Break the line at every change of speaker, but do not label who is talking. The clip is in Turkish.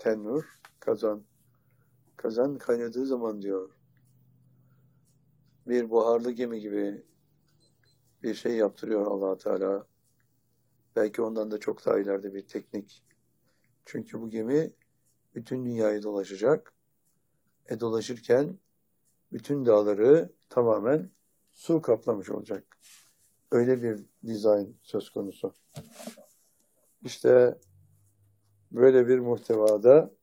tennur, kazan. Kazan kaynadığı zaman diyor, bir buharlı gemi gibi bir şey yaptırıyor Allah Teala. Belki ondan da çok daha ileride bir teknik. Çünkü bu gemi bütün dünyayı dolaşacak. Dolaşırken bütün dağları tamamen su kaplamış olacak. Öyle bir dizayn söz konusu. İşte böyle bir muhtevada